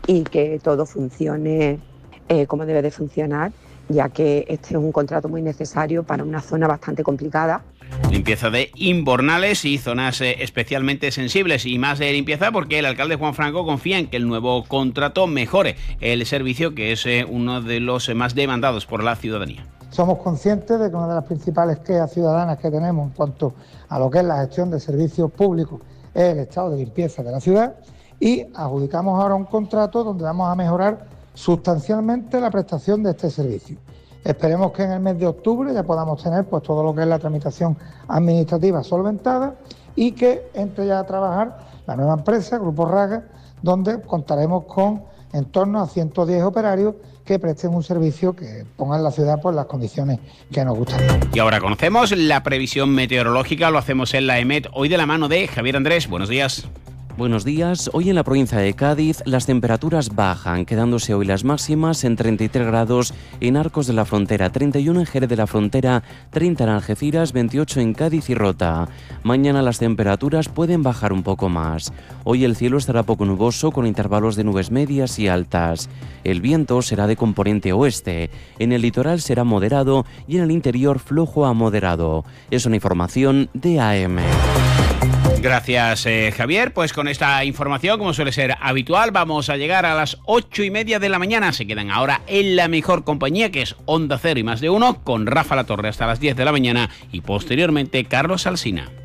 y que todo funcione como debe de funcionar, ya que este es un contrato muy necesario para una zona bastante complicada. Limpieza de invernales y zonas especialmente sensibles, y más de limpieza porque el alcalde Juan Franco confía en que el nuevo contrato mejore el servicio, que es uno de los más demandados por la ciudadanía. Somos conscientes de que una de las principales quejas ciudadanas que tenemos en cuanto a lo que es la gestión de servicios públicos es el estado de limpieza de la ciudad, y adjudicamos ahora un contrato donde vamos a mejorar sustancialmente la prestación de este servicio. Esperemos que en el mes de octubre ya podamos tener pues todo lo que es la tramitación administrativa solventada y que entre ya a trabajar la nueva empresa, Grupo Raga, donde contaremos con en torno a 110 operarios que presten un servicio que pongan la ciudad por las condiciones que nos gustan. Y ahora conocemos la previsión meteorológica, lo hacemos en la EMET, hoy de la mano de Javier Andrés. Buenos días. Buenos días. Hoy en la provincia de Cádiz las temperaturas bajan, quedándose hoy las máximas en 33 grados en Arcos de la Frontera, 31 en Jerez de la Frontera, 30 en Algeciras, 28 en Cádiz y Rota. Mañana las temperaturas pueden bajar un poco más. Hoy el cielo estará poco nuboso con intervalos de nubes medias y altas. El viento será de componente oeste. En el litoral será moderado y en el interior flojo a moderado. Es una información de AM. Gracias, Javier. Pues con esta información, como suele ser habitual, vamos a llegar a las 8:30 de la mañana. Se quedan ahora en la mejor compañía, que es Onda Cero y Más de Uno, con Rafa Latorre hasta las 10 de la mañana y posteriormente Carlos Alsina.